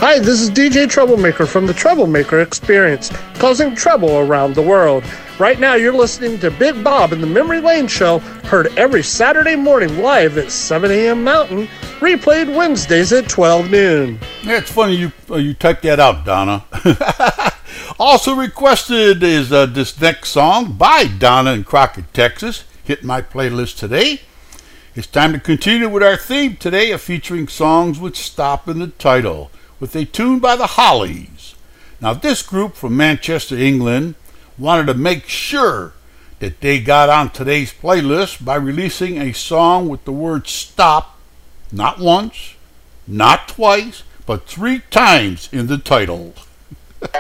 Hi, this is DJ Troublemaker from the Troublemaker Experience, causing trouble around the world. Right now, you're listening to Big Bob and the Memory Lane Show, heard every Saturday morning live at 7 a.m. Mountain, replayed Wednesdays at 12 noon. Yeah, it's funny you typed that out, Donna. Also requested is this next song by Donna in Crockett, Texas, hitting my playlist today. It's time to continue with our theme today of featuring songs with stop in the title, with a tune by the Hollies. Now, this group from Manchester, England, wanted to make sure that they got on today's playlist by releasing a song with the word stop, not once, not twice, but 3 times in the title.